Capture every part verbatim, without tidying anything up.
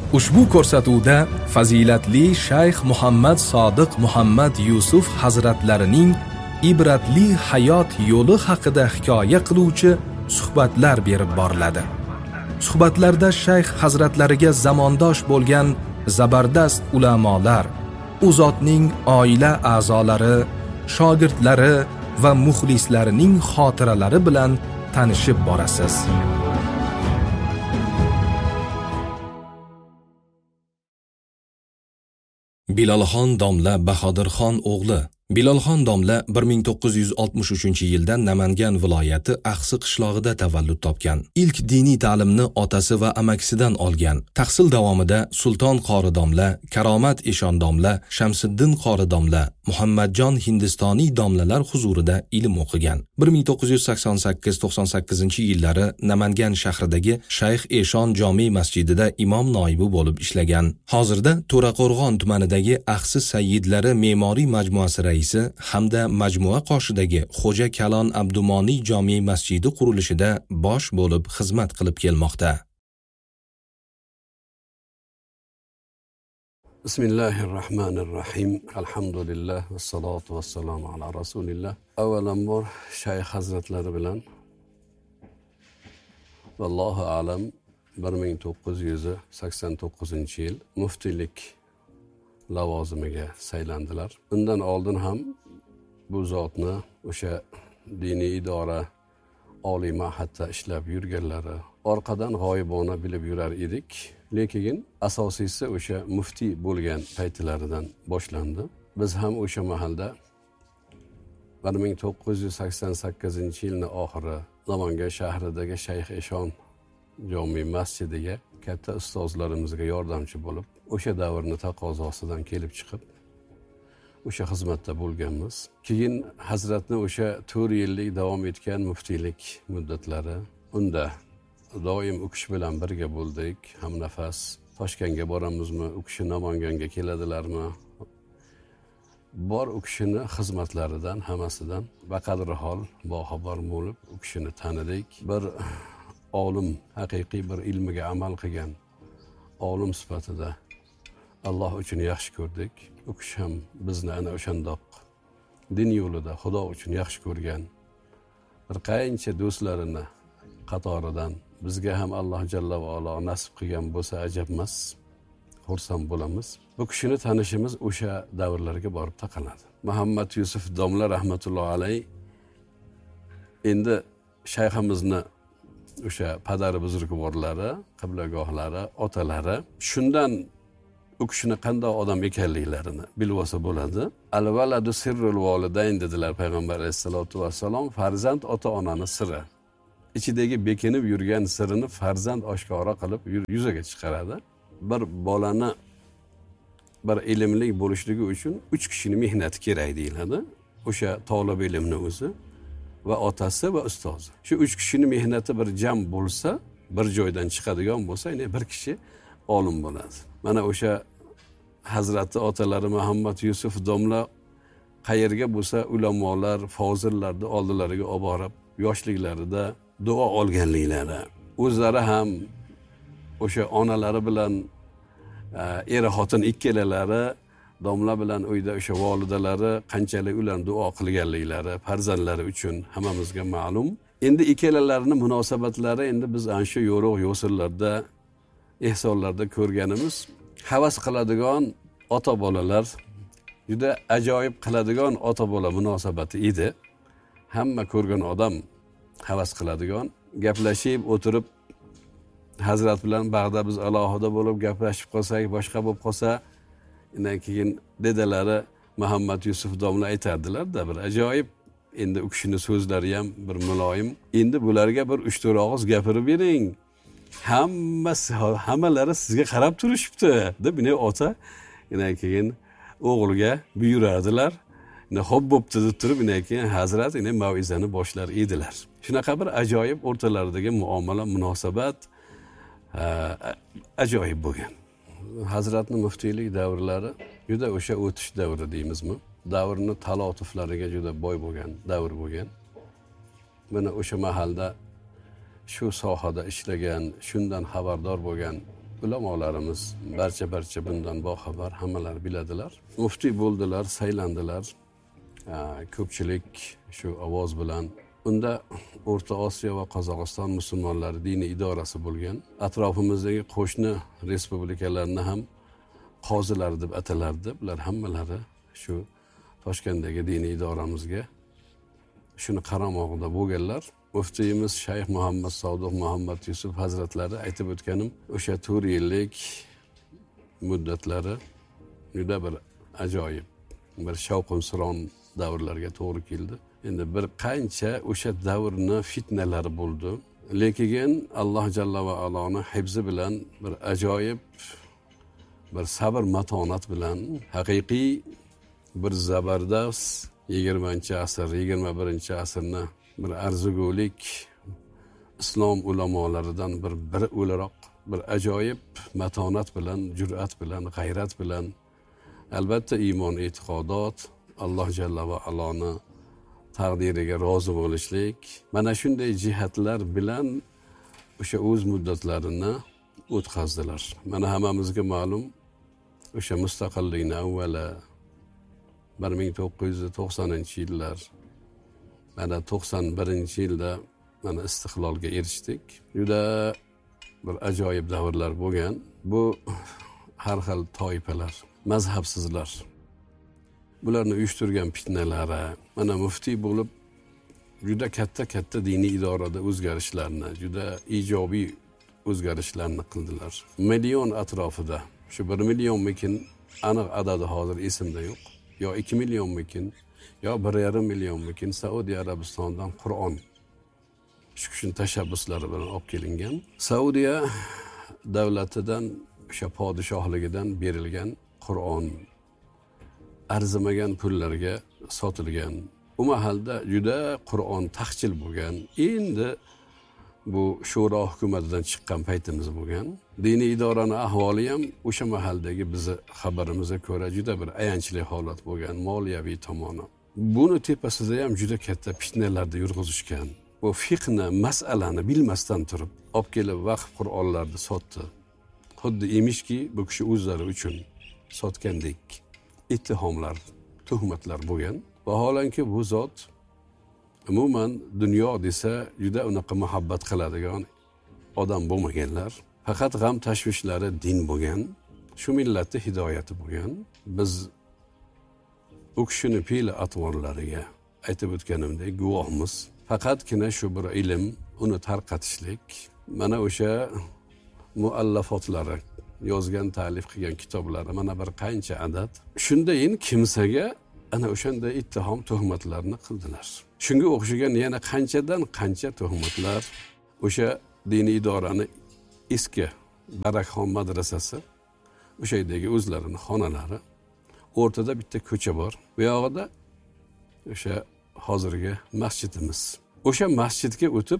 Ushbu ko'rsatuvda fazilatli Shayx Muhammad Sodiq Muhammad Yusuf hazratlarining ibratli hayot yo'li haqida hikoya qiluvchi suhbatlar berib boriladi. Suhbatlarda Shayx hazratlariga zamondosh bo'lgan zabardast ulamolar, u zotning oila a'zolari, shogirdlari va muxlislarining xotiralari bilan tanishib borasiz. Bilolxon domla Bahodirxon o'g'li. Bilolxon domla bir ming to'qqiz yuz oltmish uchinchi yilda Namangan viloyati Axsi qishlog'ida tavallud topgan. Ilk diniy ta'limni otasi va amakisidan olgan. Tahsil davomida Sulton qori domla, Karomat eshon domla, Shamsiddin qori domla, Muhammadjon hindistoniy domlalar huzurida ilm o'qigan. bir ming to'qqiz yuz sakson sakkiz to'qson sakkizinchi yillari Namangan shahridagi Shayx Eshon jome masjidida imom noibi bo'lib ishlagan. Hozirda To'raqo'rg'on tumanidagi Axsi sayyidlari me'moriy majmuasi raisi hamda majmua qoshidagi Xo'ja Kalon Abdumoniy jome masjidi qurilishida bosh bo'lib xizmat qilib kelmoqda. Bismillahirrahmanirrahim. Alhamdulillah va salatu va salamu ala rasulillah. Avvalambor Shayx hazratlari bilan vallohu alam bir ming to'qqiz yuz sakson to'qqizinchi yil muftiylik lavozimiga saylandilar. Undan oldin ham bu zotni o'sha diniy idora oliy ma'hadda ishlab yurganlari orqadan g'oyibona bilib yurar edik. Lekin asosiysi o'sha muftiy bo'lgan paytlaridan boshlandi. Biz ham o'sha mahalda bir ming to'qqiz yuz sakson sakkizinchi yilning oxiri Namangan shahridagi Shayx Eshon jome masjidiga katta ustozlarimizga yordamchi bo'lib, o'sha davrning taqozosidan kelib chiqib, o'sha xizmatda bo'lganmiz. Keyin hazratni o'sha to'rt yillik davom etgan muftiylik muddatlari, unda doim u kishi bilan birga bo'ldik. Ham nafas Toshkentga boramizmi, u kishi Namanganga keladilarmi? Bor u kishini xizmatlaridan hammasidan baqadri hol boxabar bo'lib, u kishini tanidik. Bir olim, haqiqiy bir ilmiga amal qilgan olim sifatida Alloh uchun yaxshi ko'rdik. U kishi ham bizni ana o'shandoq din yo'lida Xudo uchun yaxshi ko'rgan bir qancha do'stlarini qatoridan bizga ham Alloh jalla va olo nasib qilgan bo'lsa ajab emas, xursand bo'lamiz. Bu kishini tanishimiz o'sha davrlarga borib taqaladi. Muhammad Yusuf domla rahmatullohi alayh endi shayximizni o'sha padari buzrukvorlari, qiblagohlari, otalari shundan u kishini qanday odam ekanliklarini bilib olsa bo'ladi. Al-valadu sirrul volidayn dedilar payg'ambar alayhisolatu vassalom. Farzand ota-onaning siri. Ichidagi bekinib yurgan sirini farzand oshkora qilib yuzaga chiqaradi. Bir bolani bir ilmli bo'lishligi uchun uch kishining mehnati kerak deyiladi. O'sha talab ilmni o'zi va otasi va ustozi. Shu uch kishining mehnati bir jam bo'lsa, bir joydan chiqadigan bo'lsa, ya'ni bir kishi olim bo'ladi. Mana o'sha hazrati otalari Muhammad Yusuf domla qayerga bo'lsa ulamolar, fozillarni oldilariga olib borib, yoshliklarida duo olganliklari. O'zlari ham o'sha onalari bilan eri xotin ikkalalari domla bilan uyda o'sha volidalari qanchalik ularni duo qilganliklari farzandlari uchun hammamizga ma'lum. Endi ikkalalarining munosabatlari endi biz ana shu yo'roq yo'sillarda, ehsonlarda ko'rganimiz, havas qiladigan ota bolalar, juda ajoyib qiladigan ota bola munosabati edi. Hamma ko'rgan odam havas qiladigan, gaplashib o'tirib hazrat bilan bag'da biz alohida bo'lib gaplashib qolsak, boshqa bo'lib qolsa, undan keyin dedalari Muhammad Yusuf domla aytardilar-da, bir ajoyib. Endi u kishining so'zlari ham bir muloyim. Endi bularga bir uch to'rt og'iz gapirib bering. Hammasi hammalari sizga qarab turishibdi deb buni ota undan keyin o'g'ilga buyuradilar. Ne xo'p bo'pti deb turib, undan keyin hazrat ine mav'izani boshlar edilar. Shunaqa bir ajoyib o'rtalaridagi muomala, munosabat ajoyib bo'lgan. Hazratning muftiylik davrlari juda o'sha o'tish davri deymizmi? Davrni talotuflariga juda boy bo'lgan davr bo'lgan. Mana o'sha mahalda shu sohada ishlagan, shundan xabardor bo'lgan ulamolarimiz barcha barcha bundan boxabar, hammalari biladilar. Muftiy bo'ldilar, saylandilar. Ko'pchilik shu ovoz bilan unda O'rta Osiyo va Qozog'iston musulmonlari diniy idorasi bo'lgan. Atrofimizdagi qo'shni respublikalarni ham qozilar deb atalardi. Bular hammalari shu Toshkentdagi diniy idoramizga shuni qaramog'ida bo'lganlar. Muftiyimiz Shayx Muhammad Sodiq Muhammad Yusuf hazratlari aytib o'tganim, o'sha to'rt yillik muddatlari juda bir ajoyib, bir shavq-suron davrlarga to'g'ri keldi. Endi bir qancha o'sha davrni fitnalari bo'ldi. Lekin Alloh jalla va aloni hifzi bilan bir ajoyib bir sabr matonat bilan haqiqiy bir zabardast yigirmanchi asr, yigirma birinchi asrni bir arzigulik islom ulamolaridan bir biri o'laroq bir ajoyib matonat bilan, jur'at bilan, g'ayrat bilan, albatta iymon, e'tiqodot, Alloh jalla va aloni taqdiriga rozi bo'lishlik, mana shunday jihatlar bilan o'sha o'z muddatlarini o'tkazdilar. Mana hammamizga ma'lum, o'sha mustaqillikni avvali bir ming to'qqiz yuz to'qsoninchi yillar, mana to'qson birinchi yilda mana istiqlolga erishdik. Juda bir ajoyib davrlar bo'lgan. Bu har xil toifalar, mazhabsizlar, bularni uyushtirgan fitnalari, mana muftiy bo'lib juda katta-katta diniy idorada o'zgarishlarni, juda ijobiy o'zgarishlarni qildilar. Million atrofida, shu bir millionmikin, aniq adadi hozir esimda yo'q. Yo ikki millionmikin, yo bir yarim millionmikin Saudiya Arabistondan Qur'on shu kishining tashabbuslari bilan olib kelingan. Saudiya davlatidan, o'sha podshohligidan berilgan Qur'on arzimagan pullarga sotilgan. U mahalda juda Qur'on taqchil bo'lgan. Endi bu shura hukumatidan chiqqan paytimiz bo'lgan. Diniy idorani ahvoli ham o'sha mahaldagi bizni xabarimizga ko'ra juda bir ayanchli holat bo'lgan, moliyaviy tomoni. Buni tepasida ham juda katta fitnalarda yurg'izishgan. Bu fiqhni, masalani bilmasdan turib, olib kelib vaqf Qur'onlarni sotdi. Xuddi emishki, bu kishi o'zlari uchun sotgandek ittihomlar, tuhmatlar bo'lgan. Vaholanki bu zot umuman dunyo desa juda unaqa muhabbat qiladigan odam bo'lmaganlar. Faqat g'am tashvishlari din bo'lgan. Shu millatning hidoyati bo'lgan. Biz u kishining fe'l atvorlariga aytib o'tganimdek guvohmiz. Faqatgina shu bir ilm, uni tarqatishlik, mana o'sha muallafotlari, yozgan, ta'lif qilgan kitoblari mana bir qancha adad. Shundayin kimsaga ana o'shanda ittihom tuhmatlarni qildilar. Shunga o'xshagan yana qanchadan qancha tuhmatlar. O'sha diniy idorani eski Barakxon madrasasi, o'sha yerdagi o'zlarining xonalari, o'rtada bitta ko'cha bor. Bu yog'ida o'sha hozirgi masjidimiz. O'sha masjidga o'tib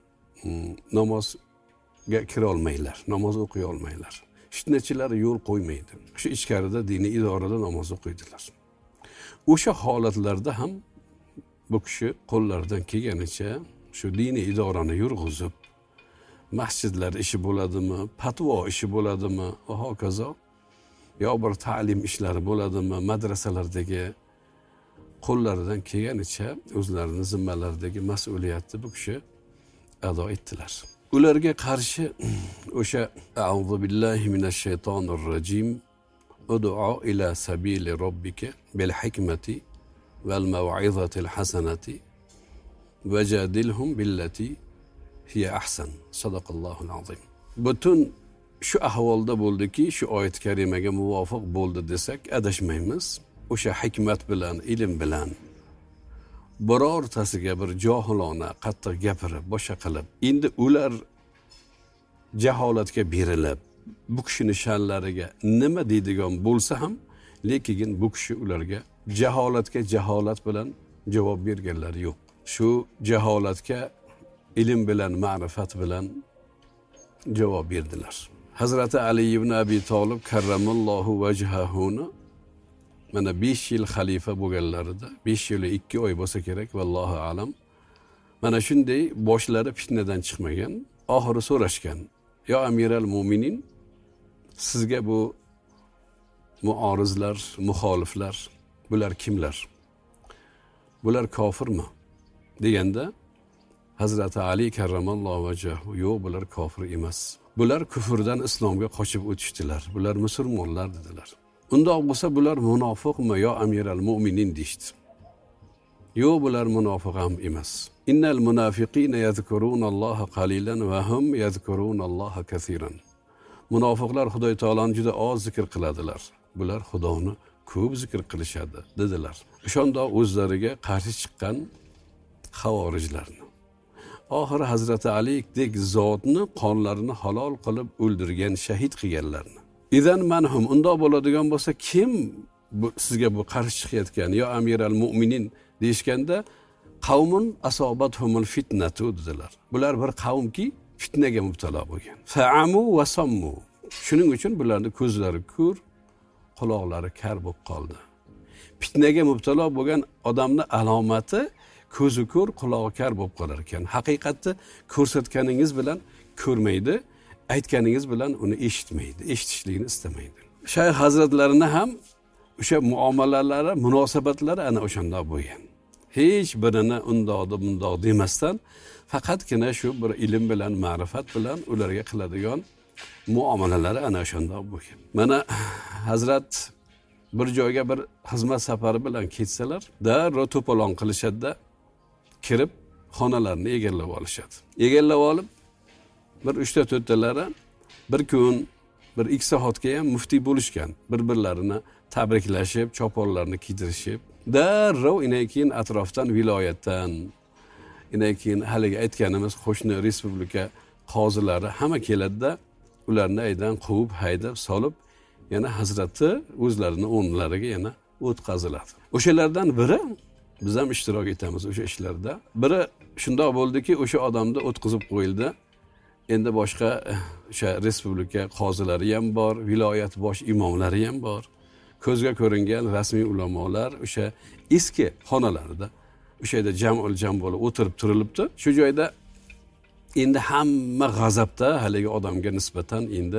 namozga kira olmaylar, namoz o'qiy olmaylar. Fitnachilar yo'l qo'ymaydi. Shu ichkarida diniy idorada namoz o'qiydilar. O'sha holatlarda ham bu kishi qo'llaridan kelganicha shu diniy idorani yurg'izib, masjidlar ishi bo'ladimi, fatvo ishi bo'ladimi va hokazo, yo bir ta'lim ishlari bo'ladimi, madrasalardagi qo'llaridan kelganicha o'zlarining zimmalaridagi mas'uliyatni bu kishi ado etdilar. Ularga qarshi o'sha a'udhu billahi minash shaytonir rojim ud'u ila sabili robbika bil hikmati val maw'izatil hasanati vajadilhum billati hiya ahsan. Sadaqallohul azim. Butun shu ahvolda bo'ldiki, shu oyat karimaga muvofiq bo'ldi desak adashmaymiz. O'sha hikmat bilan, ilm bilan birortasiga bir johilona qattiq gapirib, boshqa qilib, endi ular jaholatga berilib, bu kishining sha'nlariga nima deydigan bo'lsa ham, lekin bu kishi ularga jaholatga jaholat bilan javob berganlari yo'q. Shu jaholatga ilm bilan, ma'rifat bilan javob berdilar. Hazrati Ali ibn Abi Talib karramallohu vajhahuni mana besh yil xalifa bo'lganlarida, besh yil ikki oy bo'lsa kerak, vallohu alam. Mana shunday boshlari fitnadan chiqmagan, oxiri so'rashgan: "Ya Amiral Mu'minin, sizga bu muorizlar, muxoliflar, bular kimlar? Bular kofirmi? Deganda Hazrati Ali karramallohu vajhahu, yo'q, bular kofir emas. Bular kufrdan islomga qochib o'tishdilar. Bular musulmonlar dedilar. Undoq bo'lsa bular munofiqmi yo amiral mu'minin deydi. Yo'q, bular munofiq ham emas. Innal munafiqina yazkurunalloha qalilan va hum yazkurunalloha kaseeran. Munofiqlar Xudoy taoloni juda oz zikr qiladilar. Bular Xudoni ko'p zikr qilishadi dedilar. O'shanda o'zlariga qarshi chiqqan xavorijlarni, oxiri Hazrati Alidek zotni qonlarini halol qilib o'ldirgan, shahid qilganlarni. Idan manhum, undoq bo'ladigan bo'lsa kim bu, sizga bu qarshi chiqayotgan yo amiral mu'minin deyishganda qavmun asobathumul fitnatu dedilar. Bular bir qavmki fitnaga mubtalo bo'lgan. Fa'amu va sammu. Shuning uchun bularning ko'zlari ko'r, quloqlari kar bo'lib qoldi. Fitnaga mubtalo bo'lgan odamning alomati ko'zi ko'r, qulog'i kar bo'lib qolar ekan. Haqiqatni ko'rsatganingiz bilan ko'rmaydi, aytganingiz bilan uni eshitmaydi, eshitishligini istamaydi. Shayx hazratlarini ham o'sha muomalalari, munosabatlari ana o'shandoq bo'lgan. Hech birini undoqda bundoq demasdan, faqatgina shu bir ilm bilan, ma'rifat bilan ularga qiladigan muomalalari ana o'shandoq bo'lgan. Mana hazrat bir joyga bir xizmat safari bilan ketsalar, darrov to'polon qilishadi-da, kirib xonalarni egallab olishadi. Egallab olib bir uchta to'rttalari bir kun, bir ikki soatga ham muftiy bo'lishgan. Bir-birlarini tabriklashib, choponlarni kiydirishib, darrov inay keyin atrofdan, viloyatdan, inay keyin haliga aytganimiz qo'shni respublika qozilari hamma keladi-da, ularni aydan quvib, haydab, solib, yana hazrati o'zlarini o'rnlariga yana o'tkaziladi. O'shalardan biri, biz ham ishtirok etamiz o'sha ishlarda. Biri shundoq bo'ldiki, o'sha odamni o'tkazib qo'yildi. Endi boshqa o'sha respublika qozilari ham bor, viloyat bosh imomlari ham bor. Ko'zga ko'ringan rasmiy ulamolar o'sha eski xonalarida o'sha yerda jam'ul jam bo'lib o'tirib turilibdi. Shu joyda endi hamma g'azabda haligi odamga nisbatan endi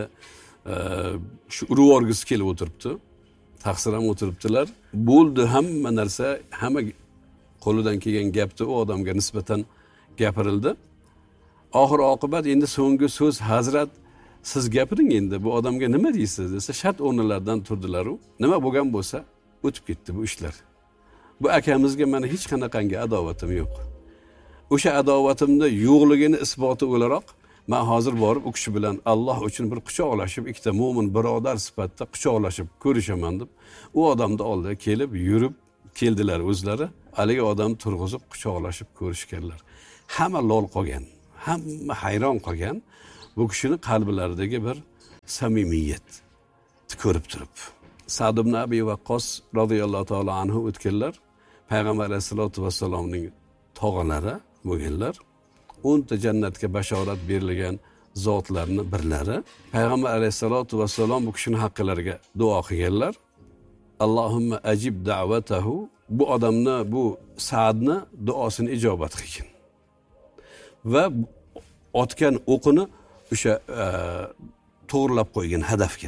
shu urvorgisi kelib o'tiribdi. Taqsir ham o'tiribdilar. Bo'ldi, hamma narsa, hamma qo'lidan kelgan gapni u odamga nisbatan gapirildi. Oxir oqibat endi so'nggi so'z hazrat, siz gapiring endi, bu odamga nima deysiz desa, shart o'rnlaridan turdilar u. Nima bo'lgan bo'lsa, o'tib ketdi bu ishlar. Bu akamizga mana hech qanaqangi adovatim yo'q. O'sha adovatimni yo'qligini isboti o'laroq men hozir borib u kishi bilan Alloh uchun bir quchoqlashib, ikkita mo'min birodar sifatida quchoqlashib ko'rishaman deb u odamning oldiga kelib, yurib keldilar o'zlari. Haligi odam turg'izib quchoqlashib ko'rishganlar. Hamma lol qolgan, hamma hayron qolgan. Bu kishining qalblaridagi bir samimiyat ko'rib turib. Sa'd ibn Abi Waqqos radhiyallohu ta'ala anhu o'tganlar, payg'ambar alayhisolatu vassalomning tog'alari bo'lganlar. o'nta jannatga bashorat berilgan zotlarning birlari. Payg'ambar alayhisolatu vassalom bu kishining haqqilariga duo qilganlar. Allohumma ajib da'vatahu. Bu odamni, bu Sa'dni duosini ijobat qilgin. Va otgan o'qini o'sha to'g'rilab qo'ygan hadafga.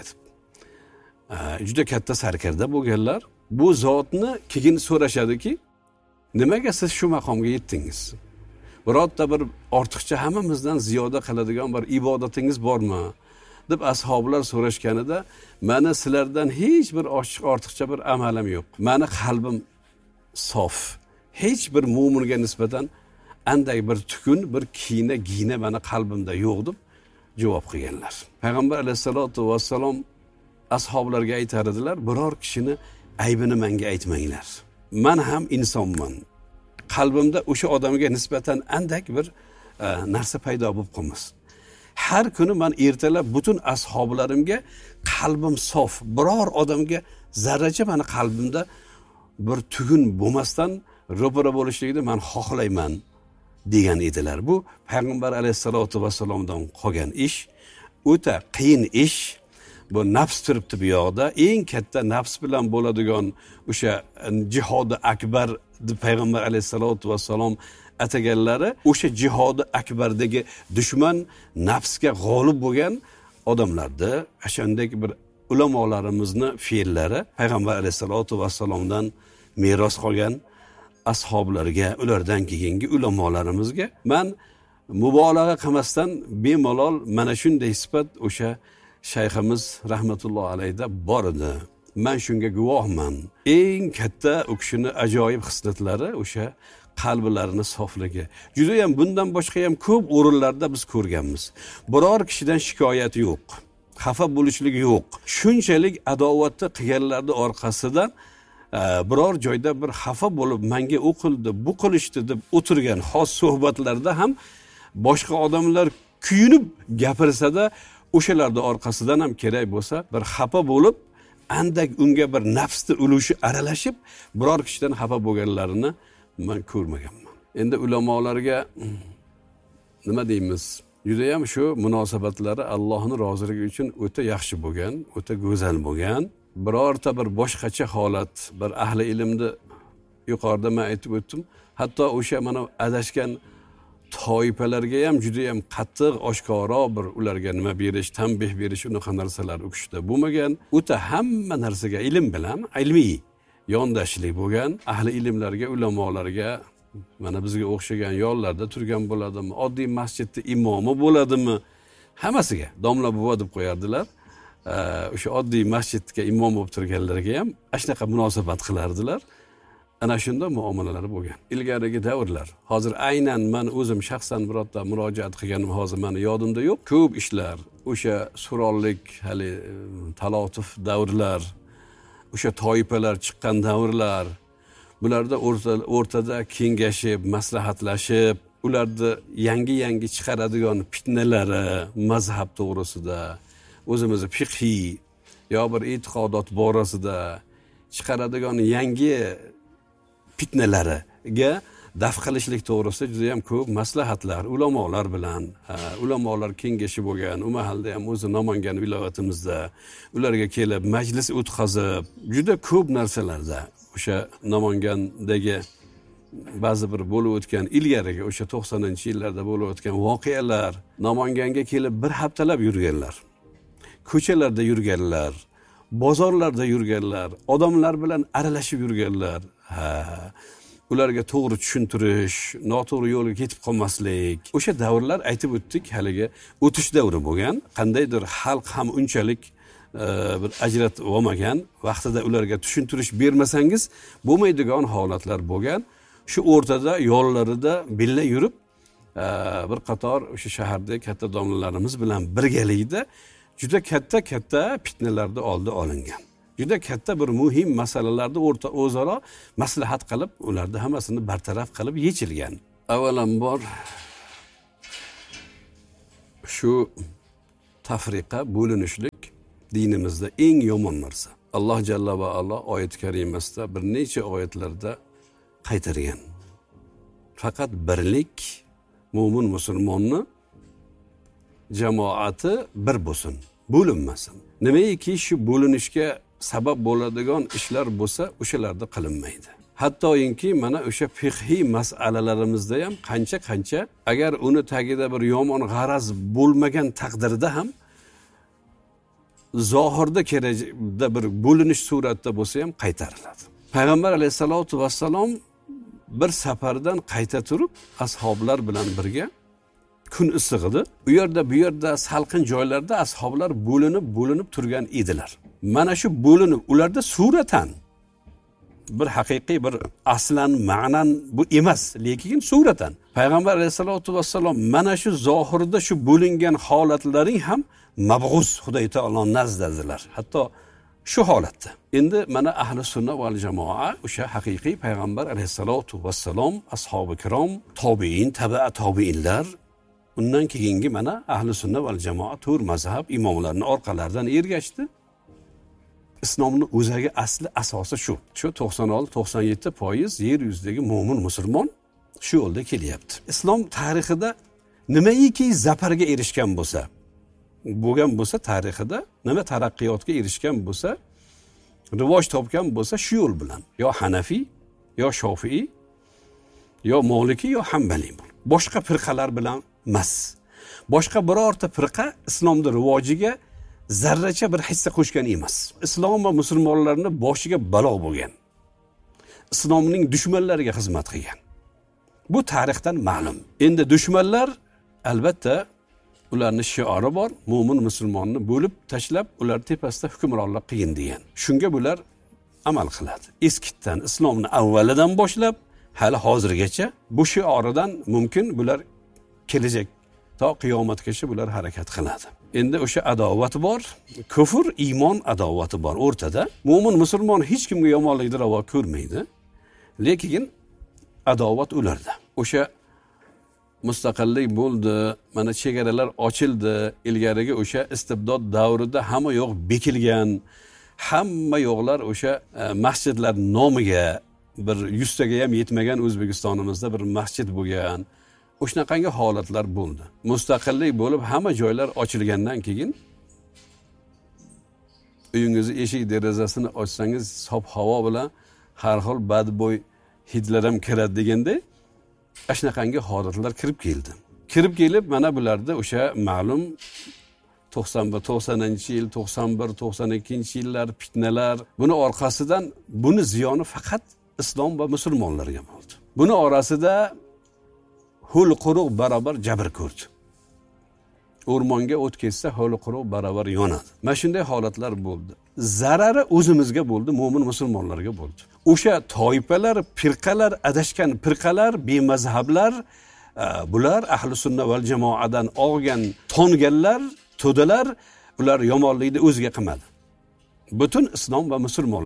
Juda katta sarkarda bo'lganlar. Bu zotni keyin so'rashadiki, nimaga siz shu maqomga yetdingiz? Birorta bir ortiqcha hammamizdan ziyoda qiladigan bir ibodatingiz bormi? deb ashoblar so'rashganida, meni sizlardan hech bir ochiq ortiqcha bir amalim yo'q. Meni qalbim sof. Hech bir mo'minga nisbatan anday bir tukun, bir kiyina, giyina meni qalbimda yo'q deb javob qilganlar. Payg'ambar alayhisolatu vassalom ashoblarga aytar edilar, biror kishini aybini menga aytmanglar. Men ham insonman. Qalbimda o'sha odamga nisbatan andak bir e, narsa paydo bo'lib qolmasin. Har kuni men ertalab butun ashoblarimga qalbim sof, biror odamga zarracha meni qalbimda bir tugun bo'lmasdan ro'para bo'lishligini men xohlayman degan edilar. Bu payg'ambar alayhisolatu vassalomdan qolgan ish, o'ta qiyin ish. Bu nafs turibdi bu yoqda. Eng katta nafs bilan bo'ladigan o'sha jihodi akbar deb payg'ambar alayhisolatu vassalom ataganlari, o'sha jihodi akbardagi dushman, nafsga g'olib bo'lgan odamlarda o'shandek bir ulamolarimizni fe'llari payg'ambar alayhissalotu vassalomdan meros qolgan ashoblarga, ulardan keyingi ulamolarimizga man mubolag'a qilmasdan bemalol mana shunday sifat o'sha shayximiz rahmatullohi alayhida bor edi. Men shunga guvohman. Eng katta u kishini ajoyib xislatlari o'sha qalblarini sofligi. Juda ham bundan boshqa ham ko'p o'rinlarda biz ko'rganmiz. Biror kishidan shikoyat yo'q. Xafa bo'lishlik yo'q. Shunchalik adovatni qilganlarning orqasidan biror joyda bir xafa bo'lib menga o'qildi, bu qilishdi deb o'tirgan xos suhbatlarda ham boshqa odamlar kuyunib gapirsa-da, o'shalarning orqasidan ham kerak bo'lsa bir xafa bo'lib, andak unga bir nafsni ulushi aralashib, biror kishidan xafa bo'lganlarini men ko'rmaganman. Endi ulamolarga nima deymiz? Juda ham shu munosabatlari Allohning roziligi uchun o'ta yaxshi bo'lgan, o'ta go'zal bo'lgan. Birorta bir boshqacha holat, bir ahli ilmni yuqorida men aytib o'tdim. Hatto o'sha mana adashgan toifalarga ham juda ham qattiq, oshkora bir ularga nima berish, tanbeh berish, unaqa narsalar o'qishda bo'lmagan. O'ta hamma narsaga ilm bilan, ilmiy yondashlik bo'lgan. Ahli ilmlarga, ulamolarga, mana bizga o'xshagan yo'llarda turgan bo'ladimi, oddiy masjidda imomi bo'ladimi, hammasiga domla buva deb qo'yardilar. O'sha oddiy masjidga imom bo'lib turganlarga ham shunaqa munosabat qilardilar. Ana shunda muomalalari bo'lgan. Ilgarigi davrlar. Hozir aynan men o'zim shaxsan birorta murojaat qilganim hozir meni yodimda yo'q. Ko'p ishlar, o'sha surollik, hali talotif davrlar, o'sha toifalar chiqqan davrlar, bularda o'rtada kengashib, maslahatlashib, ularda yangi-yangi chiqaradigan fitnalari mazhab to'g'risida, o'zimizni fiqhiy yo bir e'tiqodot borasida chiqaradigan yangi fitnalariga daf qilishlik to'g'risida juda ham ko'p maslahatlar ulamolar bilan, ulamolar kengashi bo'lgan. U mahalda ham o'zi Namangan viloyatimizda ularga kelib majlis o'tkazib, juda ko'p narsalarda o'sha Namangandagi ba'zi bir bo'lib o'tgan ilgarigi o'sha to'qsoninchi yillarda bo'lib o'tgan voqealar, Namanganga kelib bir haftalab yurganlar. Ko'chalarda yurganlar, bozorlarda yurganlar, odamlar bilan aralashib yurganlar. Ha, ularga to'g'ri tushuntirish, noto'g'ri yo'lga ketib qolmaslik. O'sha davrlar aytib o'tdik, haligi o'tish davri bo'lgan. Qandaydir xalq ham unchalik bir ajratib olmagan, vaqtida ularga tushuntirish bermasangiz bo'lmaydigan holatlar bo'lgan. Shu o'rtada yo'llarida billa yurib, bir qator o'sha shahardagi katta domlalarimiz bilan birgalikda juda katta-katta fitnalarni oldi olingan. Juda katta bir muhim masalalarni o'rta o'zaro maslahat qilib, ularni hammasini bartaraf qilib yechilgan. Avvalambor shu tafriqa, bo'linishlik dinimizda eng yomon narsa. Alloh jalla va ala oyat karimasida bir necha oyatlarda qaytargan. Faqat birlik, mo'min musulmonni jamoati bir bo'lsin, bo'linmasin. Nimaiki shu bo'linishga sabab bo'ladigan ishlar bo'lsa, o'shalarda qilinmaydi. Hattoyinki mana o'sha fiqhiy masalalarimizda ham qancha-qancha agar uni tagida bir yomon g'araz bo'lmagan taqdirda ham zohirda kerakda bir bo'linish suratda bo'lsa ham qaytariladi. Payg'ambar alayhisolatu vassalom bir safardan qayta turib ashoblar bilan birga kun issiq edi. U yerda bu yerda salqin joylarda ashoblar bo'linib bo'linib turgan edilar. Mana shu bo'linib ularda suratan bir haqiqiy bir aslan ma'nan bu emas, lekin suratan Payg'ambar alayhisolatu vassalom mana shu zohirda shu bo'lingan holatlaring ham mabg'uz Xudoy taolo nazdadilar. Hatto shu holatda. Endi mana ahli sunna val jamoa o'sha haqiqiy Payg'ambar alayhisolatu vassalom, ashabi kirom, tobiin, tabi'a tobiinlar, undan keyingi mana ahli sunna val jamoa tur mazhab imomlarining orqalaridan ergashdi. Islomning o'zagi asli asosi shu. Shu to'qson olti to'qson yetti foiz yer yuzidagi mo'min musulmon shu yo'lda kelyapti. Islom tarixida nimaiki zafarga erishgan bo'lsa, bo'lgan bo'lsa tarixida nima taraqqiyotga erishgan bo'lsa, rivoj topgan bo'lsa shu yo'l bilan. Yo Hanafi, yo Shofiy, yo Maliki, yo Hanbali. Boshqa firqalar bilan emas. boshqa birorta firqa islomning rivojiga zarracha bir hissa qo'shgan emas. Islom va musulmonlarning boshiga balo bo'lgan. Islomning dushmanlariga xizmat qilgan. Bu tarixdan ma'lum. Endi dushmanlar albatta ularning shiori bor, mo'min musulmonni bo'lib tashlab, ular tepasida hukmronlik qilgin degan. Shunga bular amal qiladi. Eskitdan islomni avvalidan boshlab hali hozirgacha bu shioridan mumkin bular kelajak to qiyomatgacha bular harakat qiladi. Endi o'sha adovat bor, kufr, iymon adovati bor o'rtada. Mo'min musulmon hech kimga yomonlikni ravo ko'rmaydi. Lekin adovat ularda. O'sha mustaqillik bo'ldi, mana chegaralar ochildi, ilgarigi o'sha istibdod davrida hamma yo'q bekilgan, hamma yo'qlar o'sha masjidlar nomiga bir yuztaga ham yetmagan O'zbekistonimizda bir masjid bo'lgan. O'shanaqangi holatlar bo'ldi. Mustaqillik bo'lib hamma joylar ochilgandan keyin uyingizni eshik derazasini ochsangiz sof havo bilan har xil badbo'y hidlar ham kiradi deganda shunaqangi holatlar kirib keldi. Kirib kelib mana bularda o'sha ma'lum to'qson bir to'qsoninchi yil, to'qson bir to'qson ikkinchi yillar fitnalar, buni orqasidan buni ziyoni faqat islom va musulmonlarga bo'ldi. Buni orasida ho'l quruq barobar jabr ko'rdi. O'rmonga o't ketsa ho'l quruq barobar yonadi. Mana shunday holatlar bo'ldi. Zarari o'zimizga bo'ldi, mo'min musulmonlarga bo'ldi. O'sha toifalar, firqalar, adashgan firqalar, bemazhablar, bular ahli sunna val jamoadan olgan tonganlar, to'dalar, ular yomonlikni o'ziga qilmadi. Butun islom va musulmon